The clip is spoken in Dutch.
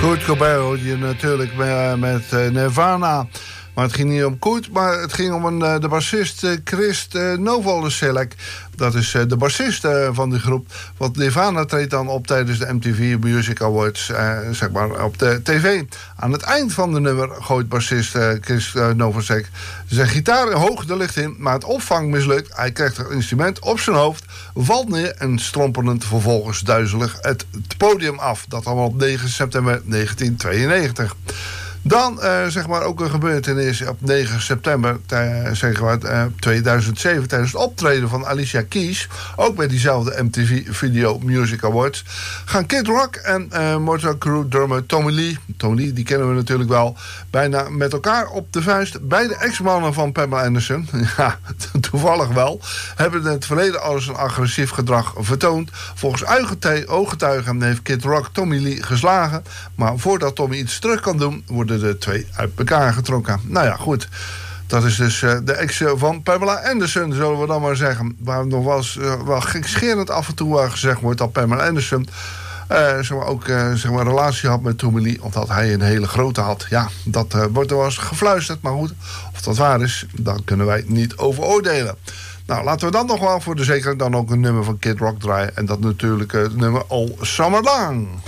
Kurt Cobain hoorde je natuurlijk met Nirvana. Maar het ging niet om Kurt, maar het ging om de bassist Chris Novoselic. Dat is de bassist van die groep. Want Nirvana treedt dan op tijdens de MTV Music Awards, zeg maar op de tv. Aan het eind van de nummer gooit bassist Chris Novoselic zijn gitaar hoog de lucht in, maar het opvang mislukt. Hij krijgt het instrument op zijn hoofd, valt neer en strompelend vervolgens duizelig het podium af. Dat allemaal op 9 september 1992. Dan zeg maar ook een gebeurtenis op 9 september 2007... tijdens het optreden van Alicia Keys, ook bij diezelfde MTV Video Music Awards, gaan Kid Rock en Motley Crue drummer Tommy Lee... Tommy Lee, die kennen we natuurlijk wel, bijna met elkaar op de vuist. Beide ex-mannen van Pamela Anderson, ja, toevallig wel, hebben in het verleden al eens een agressief gedrag vertoond. Volgens ooggetuigen heeft Kid Rock Tommy Lee geslagen, maar voordat Tommy iets terug kan doen, worden de twee uit elkaar getrokken. Nou ja, goed. Dat is dus de ex van Pamela Anderson, zullen we dan maar zeggen. Waar nog wel gekscherend af en toe gezegd wordt dat Pamela Anderson zeg maar ook zeg maar een relatie had met Tommy Lee, omdat hij een hele grote had. Ja, dat wordt er wel eens gefluisterd, maar goed, of dat waar is, daar kunnen wij niet over oordelen. Nou, laten we dan nog wel voor de zekerheid dan ook een nummer van Kid Rock draaien. En dat natuurlijk het nummer All Summer Long.